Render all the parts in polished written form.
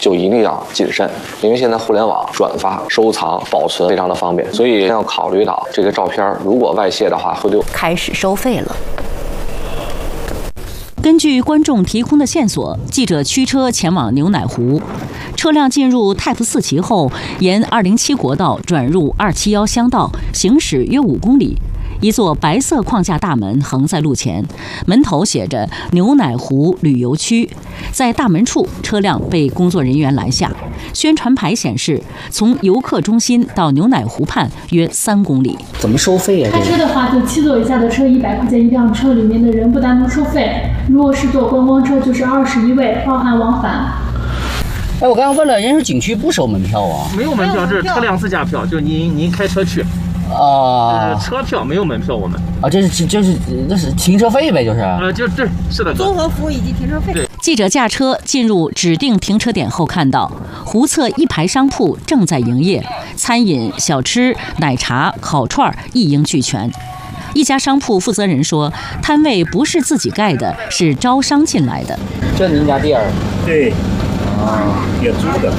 就一定要谨慎，因为现在互联网转发、收藏、保存非常的方便，所以要考虑到这个照片如果外泄的话，会对开始收费了。 根据观众提供的线索，记者驱车前往牛奶湖。车辆进入Type 4期后，沿207国道转入271乡道，行驶约5公里。一座白色框架大门横在路前，门头写着“牛奶湖旅游区”。在大门处，车辆被工作人员拦下。宣传牌显示，从游客中心到牛奶湖畔约3公里。 怎么收费啊？ 开车的话，就7座以下的车100块钱一辆车，里面的人不单独收费。如果是坐观光车，就是21位，包含往返。 哎，我刚刚问了，人家说景区不收门票啊？ 没有门票，这是车辆自驾票，就是您开车去。车票没有门票，我们这是停车费呗，就是对，是的， 综合服务以及停车费。 记者驾车进入指定停车点后，看到湖侧一排商铺正在营业，餐饮、小吃、奶茶、烤串一应俱全。一家商铺负责人说，摊位不是自己盖的，是招商进来的。 这您家店？ 对，也租的。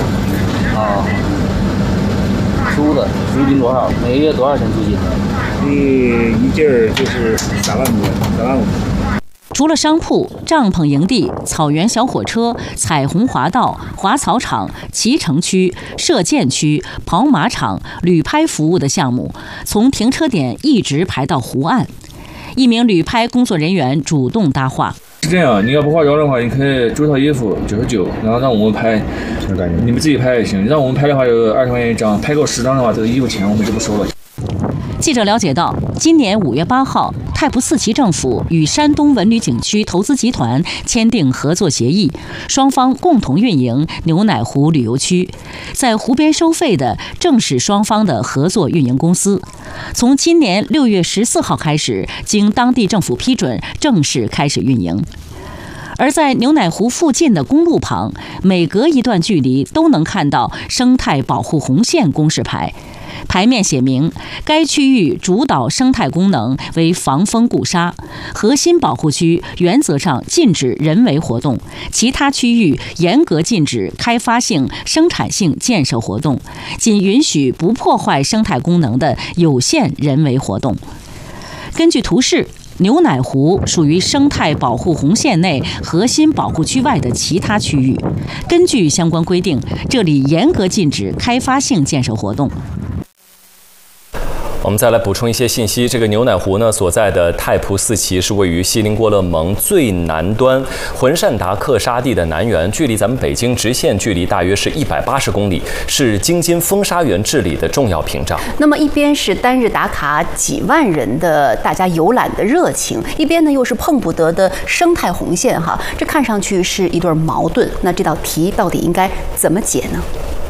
租的，租金多少？每个月多少钱租金？ 一件就是3万多，3万5。 除了商铺、帐篷营地、草原小火车、彩虹滑道、滑草场、骑乘区、射箭区、跑马场、旅拍服务的项目，从停车点一直排到湖岸。一名旅拍工作人员主动搭话。 是这样，你要不化妆的话，你可以租套衣服99，然后让我们拍，你们自己拍也行。让我们拍的话有20块钱一张，拍够10张的话，这个衣服钱我们就不收了。 记者了解到，今年5月8号，Type 4期政府与山东文旅景区投资集团签订合作协议，双方共同运营牛奶湖旅游区。在湖边收费的正是双方的合作运营公司。从今年6月14号开始，经当地政府批准，正式开始运营。而在牛奶湖附近的公路旁，每隔一段距离都能看到生态保护红线公示牌。牌面写明，该区域主导生态功能为防风固沙，核心保护区原则上禁止人为活动，其他区域严格禁止开发性、生产性建设活动，仅允许不破坏生态功能的有限人为活动。根据图示，牛奶湖属于生态保护红线内核心保护区外的其他区域。根据相关规定，这里严格禁止开发性建设活动。 我们再来补充一些信息。这个牛奶湖呢所在的Type 4期是位于锡林郭勒盟最南端浑善达克沙地的南缘，距离咱们北京直线距离大约是180公里，是京津风沙园治理的重要屏障。 那么一边是单日打卡几万人的大家游览的热情，一边呢又是碰不得的生态红线哈，这看上去是一对矛盾。那这道题到底应该怎么解呢？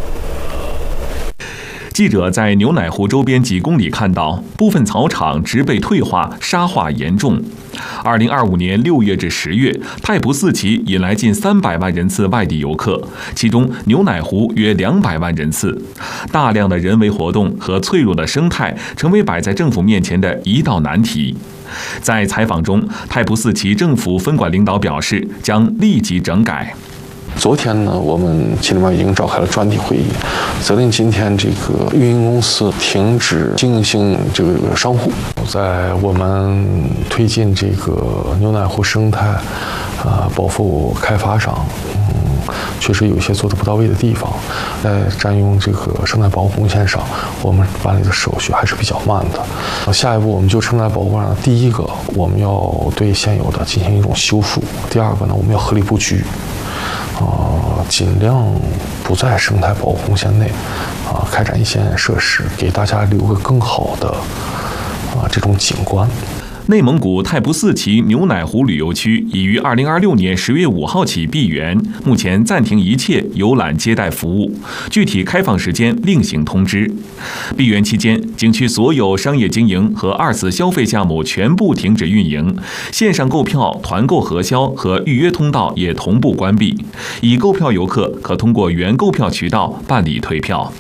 记者在牛奶湖周边几公里看到，部分草场植被退化、沙化严重。2025年6月至10月，Type 4期引来近300万人次外地游客，其中牛奶湖约200万人次。大量的人为活动和脆弱的生态成为摆在政府面前的一道难题。在采访中，Type 4期政府分管领导表示，将立即整改。 昨天呢，我们秦领班已经召开了专题会议，责令今天这个运营公司停止经营性这个商户。在我们推进这个牛奶湖生态保护开发上，确实有一些做得不到位的地方。在占用这个生态保护红线上，我们办理的手续还是比较慢的。下一步，我们就生态保护上，第一个，我们要对现有的进行一种修复；第二个呢，我们要合理布局。尽量不在生态保护红线内开展一些设施，给大家留个更好的这种景观。 内蒙古Type 4期牛奶湖旅游区已于2026年10月5号起闭园，目前暂停一切游览接待服务，具体开放时间另行通知。闭园期间，景区所有商业经营和2次消费项目全部停止运营，线上购票、团购核销和预约通道也同步关闭。已购票游客可通过原购票渠道办理退票。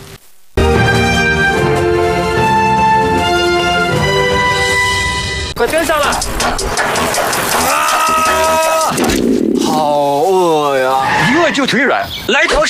快跟上了！ 好饿呀！一饿就腿软，来条